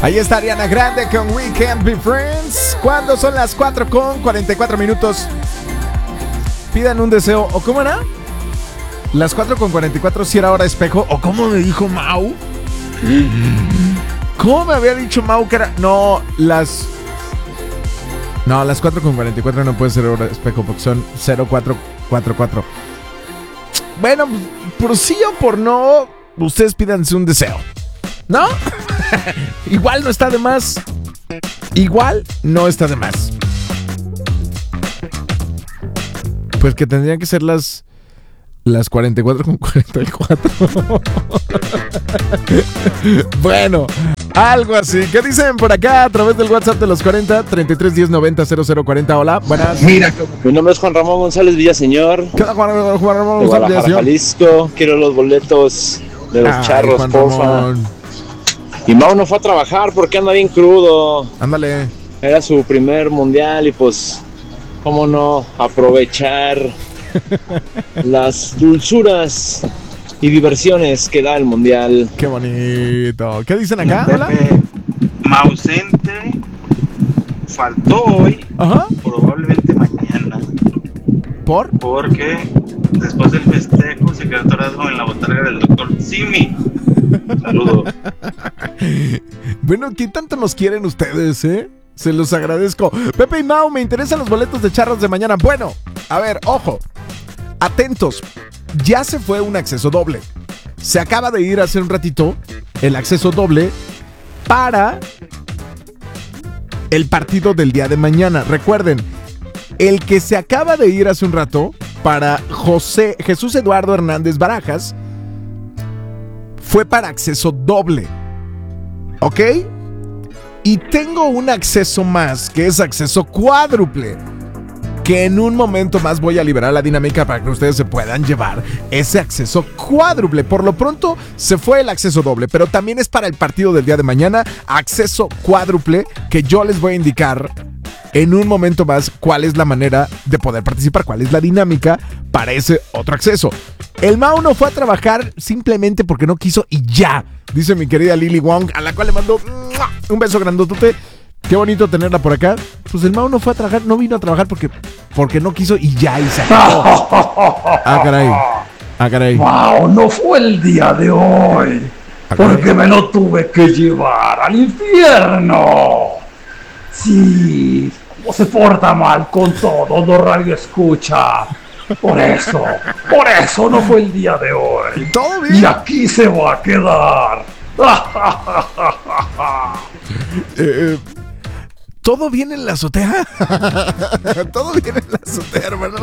Ahí está Ariana Grande con We Can't Be Friends. Cuando son las 4:44. Pidan un deseo. ¿O cómo era? Las 4:44 si era hora espejo. ¿O cómo me dijo Mau? ¿Cómo me había dicho Mau que era? No, las 4:44 no puede ser hora espejo porque son 0444. Bueno, por sí o por no, ustedes pídanse un deseo, ¿no? Igual no está de más. Pues que tendrían que ser las 44:44. Bueno, algo así. ¿Qué dicen por acá a través del WhatsApp de los 40 33 10 90 0040? Hola, buenas. Mira, mi nombre es Juan Ramón González Villaseñor. ¿Qué onda, Juan Ramón De González Guadalajara, Villaseñor? Jalisco. Quiero los boletos de los charros, Juan porfa. Ramón. Y Mau no fue a trabajar porque anda bien crudo. Ándale. Era su primer mundial y pues, cómo no aprovechar las dulzuras y diversiones que da el mundial. Qué bonito. ¿Qué dicen acá? Hola. Mausente faltó hoy, Ajá. probablemente mañana, porque después del festejo se quedó atorado en la botarga del doctor Simi. Saludos. Bueno, ¿qué tanto nos quieren ustedes, eh? Se los agradezco. Pepe y Mau, me interesan los boletos de charros de mañana. Bueno, a ver, ojo. Atentos. Ya se fue un acceso doble. Se acaba de ir hace un ratito el acceso doble para el partido del día de mañana. Recuerden, el que se acaba de ir hace un rato para Jesús Eduardo Hernández Barajas fue para acceso doble. ¿Ok? Y tengo un acceso más, que es acceso cuádruple, que en un momento más voy a liberar la dinámica para que ustedes se puedan llevar ese acceso cuádruple. Por lo pronto se fue el acceso doble, pero también es para el partido del día de mañana, acceso cuádruple, que yo les voy a indicar en un momento más cuál es la manera de poder participar, cuál es la dinámica para ese otro acceso. El Mau no fue a trabajar simplemente porque no quiso y ya, dice mi querida Lily Wong, a la cual le mando un beso grandotote. Qué bonito tenerla por acá. Pues el Mau no fue a trabajar, no vino a trabajar porque no quiso y ya, y se acabó. Ah, caray. Mau, no fue el día de hoy, porque me lo tuve que llevar al infierno. Sí, no se porta mal con todos los radioescuchas. Por eso no fue el día de hoy. ¿Todo bien? Y aquí se va a quedar. ¿Todo bien en la azotea? ¿Todo bien en la azotea, hermano?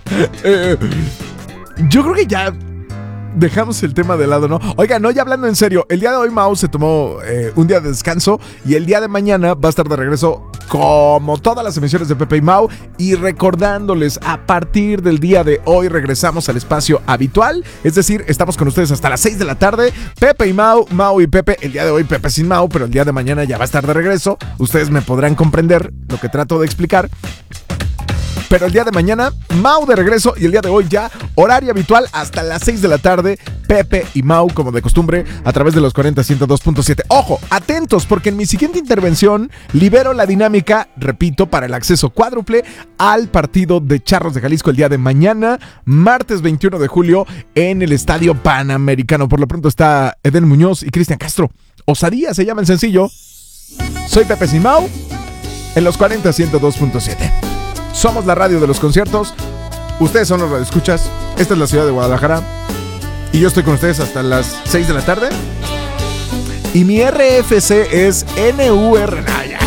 Yo creo que ya dejamos el tema de lado, ¿no? Oiga, no, ya hablando en serio, el día de hoy Mau se tomó un día de descanso y el día de mañana va a estar de regreso como todas las emisiones de Pepe y Mau, y recordándoles, a partir del día de hoy regresamos al espacio habitual, es decir, estamos con ustedes hasta las 6 de la tarde, Pepe y Mau, Mau y Pepe, el día de hoy Pepe sin Mau, pero el día de mañana ya va a estar de regreso, ustedes me podrán comprender lo que trato de explicar. Pero el día de mañana, Mau de regreso, y el día de hoy ya, horario habitual hasta las 6 de la tarde, Pepe y Mau, como de costumbre, a través de los 40-102.7. Ojo, atentos, porque en mi siguiente intervención libero la dinámica, repito, para el acceso cuádruple al partido de Charros de Jalisco el día de mañana, martes 21 de julio, en el Estadio Panamericano. Por lo pronto está Eden Muñoz y Cristian Castro. Osadía se llama el sencillo. Soy Pepe sin Mau, en los 40-102.7. Somos la radio de los conciertos. Ustedes son los radioescuchas. Esta es la ciudad de Guadalajara. Y yo estoy con ustedes hasta las 6 de la tarde. Y mi RFC es NUR. Ah, ya.